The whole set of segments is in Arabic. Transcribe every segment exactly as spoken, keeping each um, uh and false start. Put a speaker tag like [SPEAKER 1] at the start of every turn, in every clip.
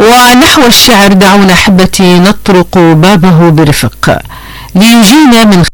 [SPEAKER 1] ونحو الشعر دعونا أحبتي نطرق بابه برفق ليجينا من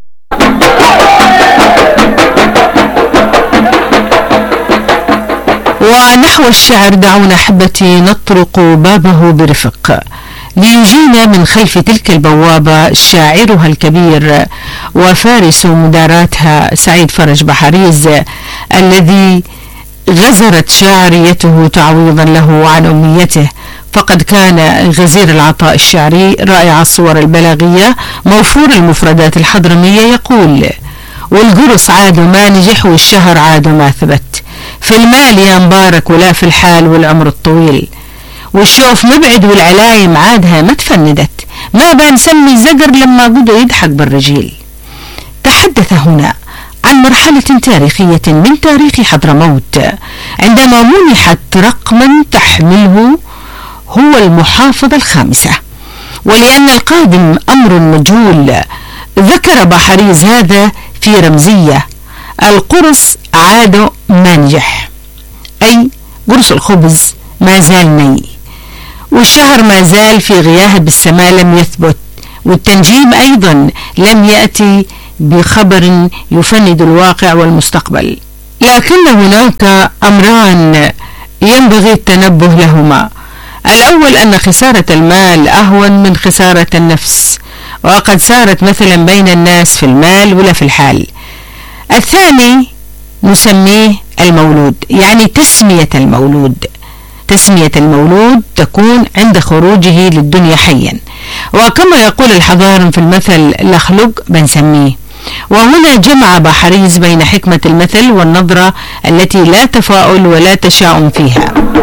[SPEAKER 1] ونحو الشعر دعونا أحبتي نطرق بابه برفق ليجينا من خلف تلك البوابة شاعرها الكبير وفارس مداراتها سعيد فرج بحريز، الذي غزرت شعريته تعويضا له عن أمنيته، فقد كان غزير العطاء الشعري رائع الصور البلاغية موفور المفردات الحضرمية. يقول: والقرص عاد ما نجح والشهر عاد ما ثبت، في المال يا مبارك ولا في الحال والعمر الطويل، والشوف مبعد والعلايم عادها ما تفندت، ما بنسمي زقر لما قدر يضحك بالرجيل. تحدث هنا عن مرحلة تاريخية من تاريخ حضرموت عندما منحت رقما تحمله هو المحافظة الخامسة، ولأن القادم أمر مجهول ذكر بحريز هذا في رمزية: القرص عاد ما نجح، أي قرص الخبز ما زال ني، والشهر ما زال في غياهب السماء لم يثبت، والتنجيم أيضا لم يأتي بخبر يفند الواقع والمستقبل. لكن هناك أمران ينبغي التنبه لهما: الأول أن خسارة المال أهون من خسارة النفس، وقد سارت مثلا بين الناس في المال ولا في الحال. الثاني نسميه المولود، يعني تسمية المولود. تسمية المولود تكون عند خروجه للدنيا حيا، وكما يقول الحضارم في المثل: لخلق بنسميه. وهنا جمع بحريز بين حكمة المثل والنظرة التي لا تفاؤل ولا تشاؤم فيها.